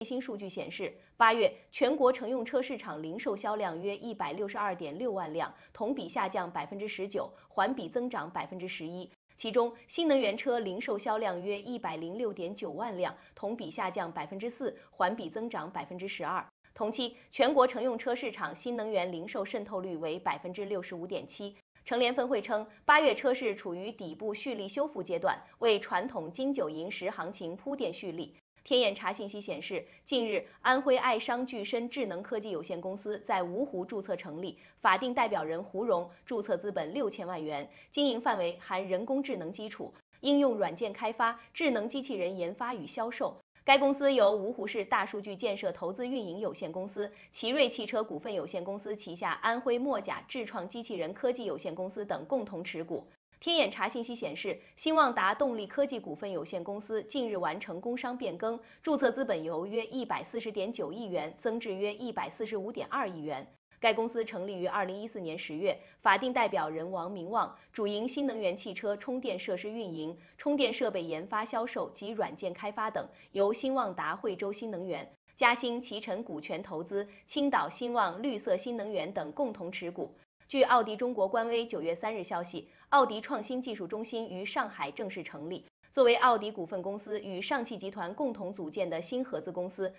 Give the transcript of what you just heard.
新数据显示，8月全国乘用车市场零售销量约162.6万辆，同比下降19%，环比增长11%。其中，新能源车零售销量约106.9万辆，同比下降4%，环比增长12%。同期，全国乘用车市场新能源零售渗透率为65.7%。乘联分会称，8月车市处于底部蓄力修复阶段，为传统金九银十行情铺垫蓄力。天眼查信息显示，近日安徽爱商聚深智能科技有限公司在芜湖注册成立，法定代表人胡荣，注册资本6000万元，经营范围含人工智能基础、应用软件开发、智能机器人研发与销售。该公司由芜湖市大数据建设投资运营有限公司、奇瑞汽车股份有限公司旗下安徽墨甲智创机器人科技有限公司等共同持股。天眼查信息显示，新旺达动力科技股份有限公司近日完成工商变更，注册资本由约140.9亿元增至约145.2亿元。该公司成立于2014年10月，法定代表人王明旺，主营新能源汽车充电设施运营、充电设备研发销售及软件开发等，由新旺达惠州新能源、嘉兴奇晨股权投资、青岛新旺绿色新能源等共同持股。据奥迪中国官微9月3日消息，奥迪创新技术中心于上海正式成立，作为奥迪股份公司与上汽集团共同组建的新合资公司，